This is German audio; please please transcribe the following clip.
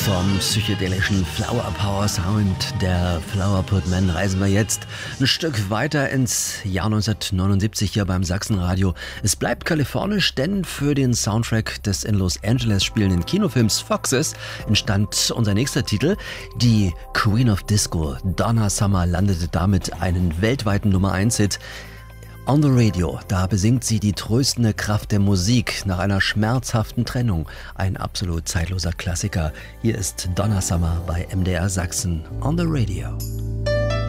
Vom psychedelischen Flower Power Sound der Flower Pot Men reisen wir jetzt ein Stück weiter ins Jahr 1979 hier beim Sachsenradio. Es bleibt kalifornisch, denn für den Soundtrack des in Los Angeles spielenden Kinofilms Foxes entstand unser nächster Titel. Die Queen of Disco, Donna Summer, landete damit einen weltweiten Nummer-1-Hit. On the Radio, da besingt sie die tröstende Kraft der Musik nach einer schmerzhaften Trennung. Ein absolut zeitloser Klassiker. Hier ist Donna Summer bei MDR Sachsen on the Radio.